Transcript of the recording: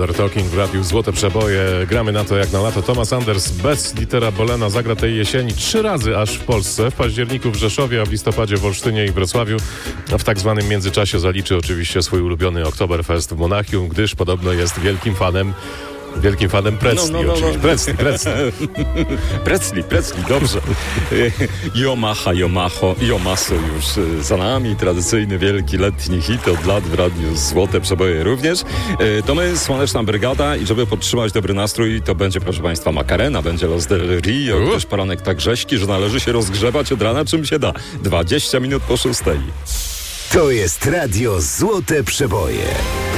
Modern Talking w radiu Złote Przeboje. Gramy na to jak na lato. Thomas Anders bez Dietera Bohlena zagra tej jesieni 3 razy aż w Polsce. W październiku w Rzeszowie, a w listopadzie w Olsztynie i Wrocławiu. A w tak zwanym międzyczasie zaliczy oczywiście swój ulubiony Oktoberfest w Monachium, gdyż podobno jest wielkim fanem Pretzli, oczywiście. Pretzli, dobrze. Yomaso już za nami. Tradycyjny, wielki, letni hit od lat w radiu Złote Przeboje również. To my, Słoneczna Brygada, i żeby podtrzymać dobry nastrój, to będzie, proszę Państwa, Macarena, będzie Los del Rio, też poranek tak rześki, że należy się rozgrzewać od rana czym się da. 20 minut po 6. To jest radio Złote Przeboje.